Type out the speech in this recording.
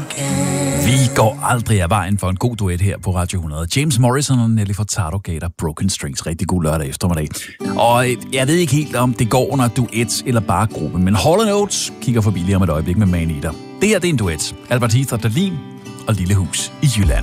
Vi går aldrig af vejen for en god duet her på Radio 100. James Morrison og Nelly Furtado gav dig Broken Strings. Rigtig god lørdag eftermiddag. Og jeg ved ikke helt, om det går under duet eller bare gruppe, men Hall & Oates kigger forbi lige om et øjeblik med Man Eater. Det her, det er en duet. Albert Heath og Dahlin og Lille Hus i Jylland.